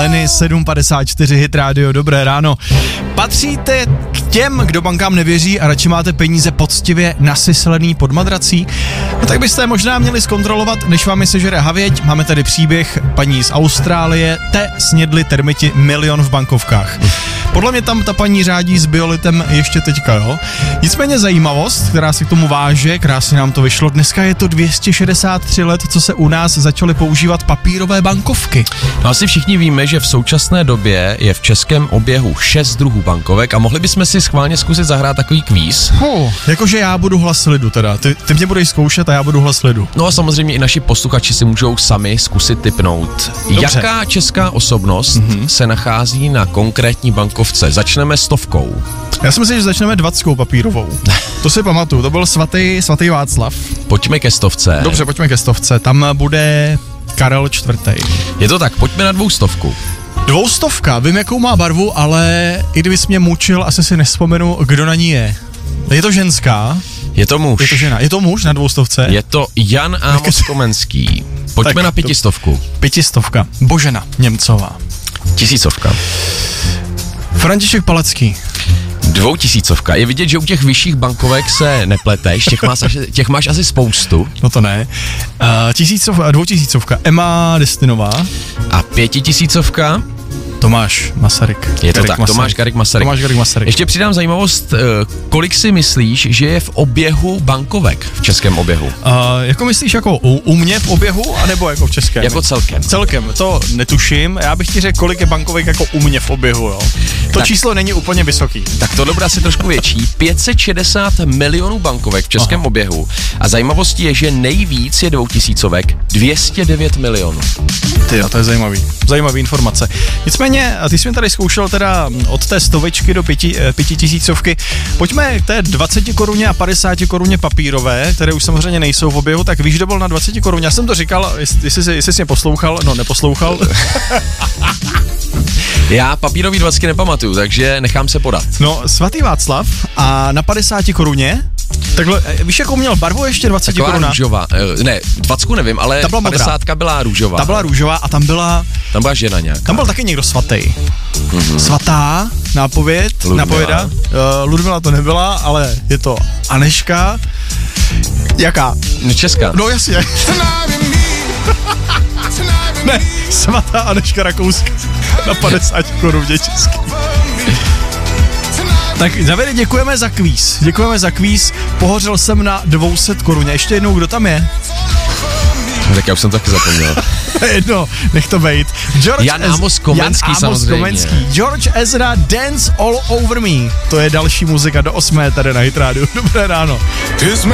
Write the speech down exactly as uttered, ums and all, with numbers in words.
Lenny, sedm padesát čtyři Hit Radio, dobré ráno. Patříte k těm, kdo bankám nevěří a radši máte peníze poctivě nasyslený pod madrací? No tak byste možná měli zkontrolovat, než vám je sežere havěť. Máme tady příběh paní z Austrálie, te snědli termiti milion v bankovkách. Podle mě tam ta paní řádí s biolitem ještě teďka, jo. Nicméně zajímavost, která si k tomu váže, krásně nám to vyšlo. Dneska je to dvě stě šedesát tři let, co se u nás začaly používat papírové bankovky. No asi všichni víme, že v současné době je v českém oběhu šest druhů bankovek a mohli bychom si schválně zkusit zahrát takový kvíz. Oh, jakože já budu hlas lidu teda. Ty, ty mě budeš zkoušet a já budu hlas lidu. No a samozřejmě i naši posluchači si můžou sami zkusit tipnout. Dobře. Jaká česká osobnost mm-hmm. se nachází na konkrétní bankovce? Začneme stovkou. Já si myslím, že začneme dvackou papírovou. To si pamatuju, to byl svatý, svatý Václav. Pojďme ke stovce. Dobře, pojďme ke stovce. Tam bude Karel čtvrtý. Je to tak, pojďme na dvoustovku. Dvoustovka, vím, jakou má barvu, ale i kdybys mě mučil, asi si nespomenu, kdo na ní je. Je to ženská? Je to muž. Je to žena. Je to muž na dvoustovce? Je to Jan Amos Komenský. Pojďme tak na pětistovku. Pětistovka. Božena Němcová. Tisícovka. František Palacký. Dvoutisícovka. Je vidět, že u těch vyšších bankovek se nepleteš, těch máš, těch máš asi spoustu. No to ne. Uh, tisícov, dvoutisícovka. Emma Destinová. A pětitisícovka. Tomáš Masaryk. Je to Garik tak, Masaryk. Tomáš Garik Masaryk. Tomáš Garik Masaryk. Ještě přidám zajímavost, kolik si myslíš, že je v oběhu bankovek, v českém oběhu? Uh, jako myslíš jako u, u mě v oběhu, anebo jako v českém? Jako celkem. Celkem, to netuším, já bych ti řekl, kolik je bankovek jako u mě v oběhu, jo. To tak, číslo není úplně vysoký. Tak to bude asi trošku větší. pět set šedesát milionů bankovek v českém Aha. oběhu. A zajímavostí je, že nejvíc je dvoutisícovek, dvě stě devět milionů. Ty jo, to je zajímavý. Zajímavý informace. Nicméně, ty jsi mi tady zkoušel teda od té stovečky do pěti, pětitisícovky. Pojďme k té dvaceti koruně a padesáti koruně papírové, které už samozřejmě nejsou v oběhu, tak víš, kdo byl na dvaceti koruně? Já jsem to říkal, jestli, jestli, jestli jsi mě poslouchal, no neposlouchal. Já papírový dvacky nepamatuju, takže nechám se podat. No, svatý Václav a na padesáti koruně, takhle, víš, jakou měl barvu ještě dvacet Taková koruna? růžová, ne, dvacku nevím, ale ta byla padesátka byla růžová. Ta byla růžová a tam byla... Tam byla žena nějaká. Tam byl taky někdo svatý. Mm-hmm. Svatá, nápověd, Ludmila. nápověda. Uh, Ludmila to nebyla, ale je to Aneška. Jaká? Česká. No jasně. Ne, svatá Aneška Rakouska na padesát koruně český. Tak Davide, děkujeme za kvíz. Děkujeme za kvíz. Pohořel jsem na dvě stě koruně. Ještě jednou, kdo tam je? Tak já už jsem taky zapomněl. Jedno, nech to bejt. George Jan Amos Komenský, Jan Amos samozřejmě. Komenský. George Ezra, Dance All Over Me. To je další muzika do osmé tady na Hit Radio. Dobré ráno.